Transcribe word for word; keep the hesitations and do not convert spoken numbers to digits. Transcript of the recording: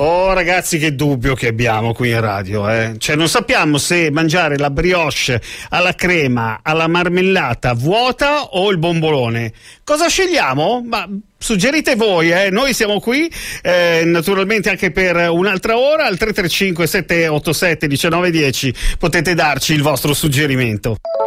Oh ragazzi, che dubbio che abbiamo qui in radio, eh? Cioè non sappiamo se mangiare la brioche alla crema, alla marmellata vuota o il bombolone. Cosa scegliamo? Ma suggerite voi, eh? Noi siamo qui eh, naturalmente anche per un'altra ora. Al tre tre cinque sette otto sette uno nove uno zero potete darci il vostro suggerimento.